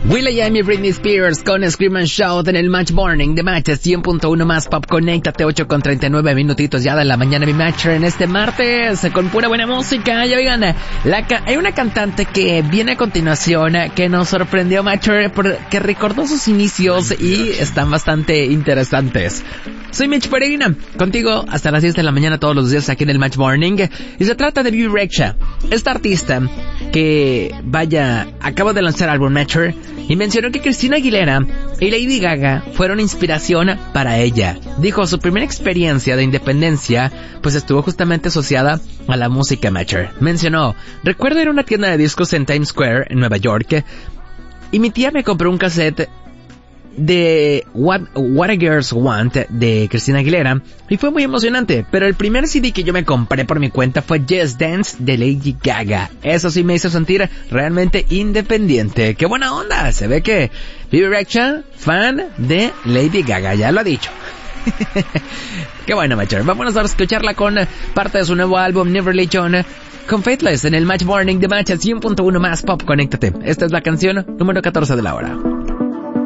will.i.am y Britney Spears con Scream and Shout en el Match Morning de Match 100.1 más Pop. Conéctate, 8:39 minutitos ya de la mañana, mi Matcher, en este martes con pura buena música. Ya oigan, hay una cantante que viene a continuación que nos sorprendió, Matcher, porque recordó sus inicios y están bastante interesantes. Soy Mitch Peregrina, contigo hasta las 10 de la mañana todos los días aquí en el Match Morning, y se trata de Bebe Rexha, esta artista que, acaba de lanzar álbum, Matcher, y mencionó que Christina Aguilera y Lady Gaga fueron inspiración para ella. Dijo, su primera experiencia de independencia pues estuvo justamente asociada a la música, Matcher. Mencionó, recuerdo ir a una tienda de discos en Times Square, en Nueva York, y mi tía me compró un cassette de What a Girls Want de Christina Aguilera y fue muy emocionante, pero el primer CD que yo me compré por mi cuenta fue Just Dance de Lady Gaga. Eso sí me hizo sentir realmente independiente. ¡Qué buena onda! Se ve que Bebe Rexha, fan de Lady Gaga, ya lo ha dicho. Qué bueno, Matcher. Vámonos a escucharla con parte de su nuevo álbum New Religion con Faithless en el Match Morning de Match 100.1 más Pop. Conéctate. Esta es la canción número 14 de la hora.